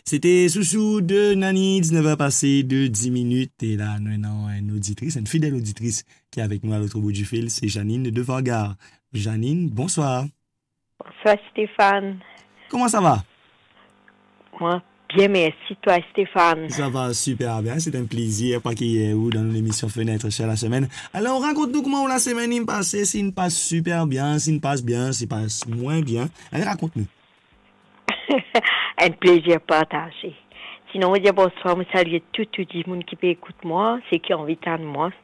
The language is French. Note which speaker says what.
Speaker 1: C'était Soussou de Nani, 19h passé de 10 minutes. Et là, nous avons une auditrice, une fidèle auditrice qui est avec nous à l'autre bout du fil. C'est Janine de Vargar. Janine, bonsoir.
Speaker 2: Bonsoir Stéphane.
Speaker 1: Comment ça va?
Speaker 2: Moi, bien merci. Toi Stéphane?
Speaker 1: Ça va super bien. C'est un plaisir pas qu'il y ait dans l'émission Fenêtre chez la semaine. Alors, raconte-nous comment la semaine est passée. S'il ne passe super bien, s'il ne passe bien, s'il passe moins bien. Allez, raconte-nous.
Speaker 2: Un plaisir partagé. Sinon, on va dire bonsoir, je salue tout le monde qui peut écouter moi, c'est qui ont envie de moi.